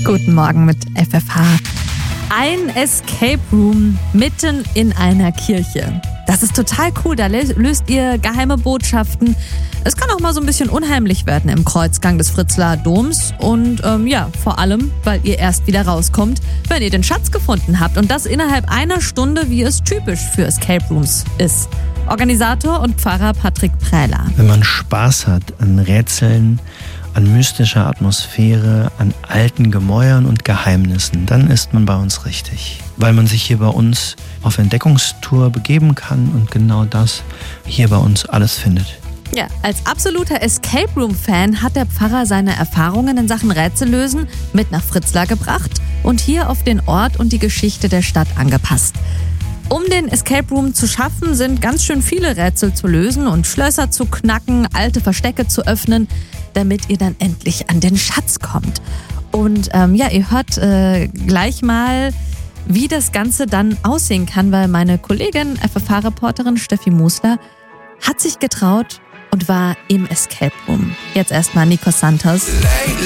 Guten Morgen mit FFH. Ein Escape Room mitten in einer Kirche. Das ist total cool, da löst ihr geheime Botschaften. Es kann auch mal so ein bisschen unheimlich werden im Kreuzgang des Fritzlar Doms. Und vor allem, weil ihr erst wieder rauskommt, wenn ihr den Schatz gefunden habt. Und das innerhalb einer Stunde, wie es typisch für Escape Rooms ist. Organisator und Pfarrer Patrick Prähler. Wenn man Spaß hat an Rätseln, an mystischer Atmosphäre, an alten Gemäuern und Geheimnissen, dann ist man bei uns richtig. Weil man sich hier bei uns auf Entdeckungstour begeben kann und genau das hier bei uns alles findet. Ja, als absoluter Escape Room-Fan hat der Pfarrer seine Erfahrungen in Sachen Rätsellösen mit nach Fritzlar gebracht und hier auf den Ort und die Geschichte der Stadt angepasst. Um den Escape Room zu schaffen, sind ganz schön viele Rätsel zu lösen und Schlösser zu knacken, alte Verstecke zu öffnen, damit ihr dann endlich an den Schatz kommt. Und ihr hört gleich mal, wie das Ganze dann aussehen kann, weil meine Kollegin, FFH-Reporterin Steffi Musler, hat sich getraut und war im Escape Room. Jetzt erstmal Nico Santos.